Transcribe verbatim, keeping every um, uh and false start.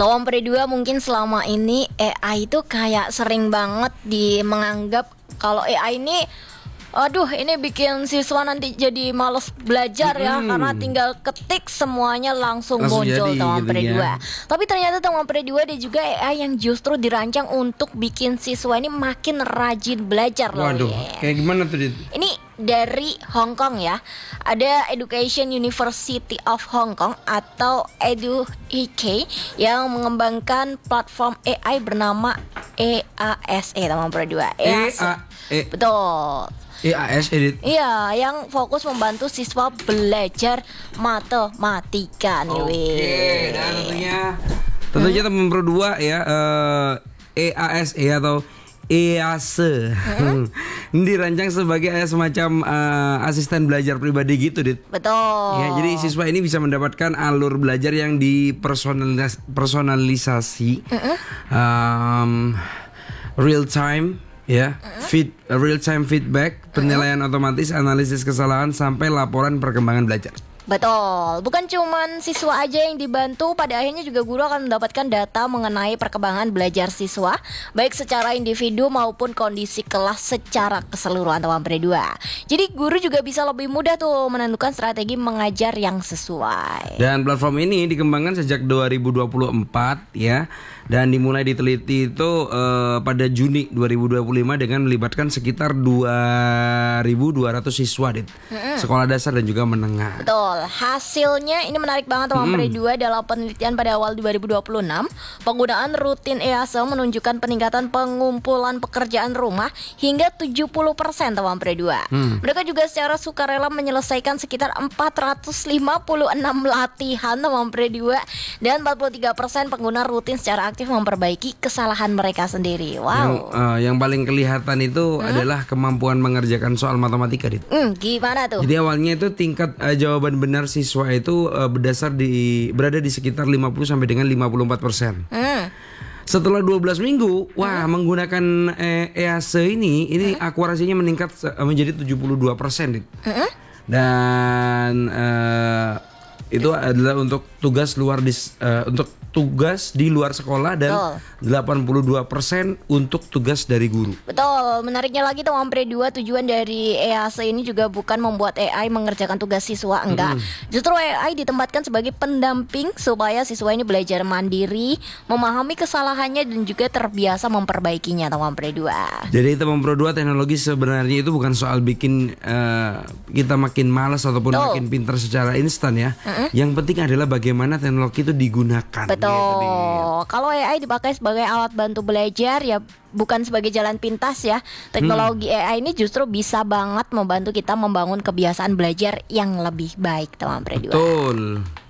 Soal Pre dua mungkin selama ini A I itu kayak sering banget di menganggap kalau A I ini aduh ini bikin siswa nanti jadi males belajar ya, Mm-hmm. karena tinggal ketik semuanya langsung, Langsung muncul jadi, Taman gitu Pre ya. dua. Tapi ternyata Taman Pre dua ada juga A I yang justru dirancang untuk bikin siswa ini makin rajin belajar loh. Waduh, ya. kayak gimana tuh, Dit? Ini dari Hong Kong ya. Ada Education University of Hong Kong atau EduHK yang mengembangkan platform A I bernama E A S E Taman Pre dua. E A E. Betul. E A S edit. Iya, yang fokus membantu siswa belajar matematika nih. Oke, weh. dan tentunya tentunya teman Pro dua ya, eh, E A S E atau E A S E ini dirancang sebagai eh, semacam eh, asisten belajar pribadi gitu, Dit. Betul. Ya, jadi siswa ini bisa mendapatkan alur belajar yang dipersonalis- personalisasi, um, real time, ya, feed, real time feedback, penilaian otomatis, analisis kesalahan sampai laporan perkembangan belajar. Betul, bukan cuman siswa aja yang dibantu, pada akhirnya juga guru akan mendapatkan data mengenai perkembangan belajar siswa, baik secara individu maupun kondisi kelas secara keseluruhan Taman Pre dua. Jadi guru juga bisa lebih mudah tuh menentukan strategi mengajar yang sesuai. Dan platform ini dikembangkan sejak dua ribu dua puluh empat ya, dan dimulai diteliti itu eh, pada Juni dua ribu dua puluh lima dengan melibatkan sekitar dua ribu dua ratus siswa, Dit. Sekolah dasar dan juga menengah. Betul, hasilnya ini menarik banget Taman Pre dua. Dalam penelitian pada awal dua ribu dua puluh enam, penggunaan rutin E A S E menunjukkan peningkatan pengumpulan pekerjaan rumah hingga tujuh puluh persen Taman Pre dua. Hmm. Mereka juga secara sukarela menyelesaikan sekitar empat ratus lima puluh enam latihan Taman Pre dua, dan empat puluh tiga persen pengguna rutin secara aktif memperbaiki kesalahan mereka sendiri. Yang, Wow. eh, yang paling kelihatan itu adalah kemampuan mengerjakan soal matematika, Dit. Hmm, gimana tuh? Jadi awalnya itu tingkat eh, jawaban benar siswa itu eh, berdasar di berada di sekitar lima puluh sampai dengan lima puluh empat persen. Hmm. Setelah dua belas minggu, wah, menggunakan eh, E A S E ini ini akurasinya meningkat se- menjadi tujuh puluh dua persen, Dit. Dan eh, itu adalah untuk tugas luar dis, eh, untuk tugas di luar sekolah, dan delapan puluh dua persen untuk tugas dari guru. Betul, menariknya lagi Taman Pre dua, tujuan dari E A S E ini juga bukan membuat A I mengerjakan tugas siswa, enggak. Justru A I ditempatkan sebagai pendamping supaya siswa ini belajar mandiri, memahami kesalahannya dan juga terbiasa memperbaikinya Taman Pre dua. Jadi teman Pro dua, teknologi sebenarnya itu bukan soal bikin eh, kita makin malas ataupun Betul. makin pintar secara instan ya. Yang penting adalah bagaimana teknologi itu digunakan. Betul. Gitu, Dit. Kalau A I dipakai sebagai alat bantu belajar ya, bukan sebagai jalan pintas ya. Teknologi A I ini justru bisa banget membantu kita membangun kebiasaan belajar yang lebih baik Taman Pre dua. Betul.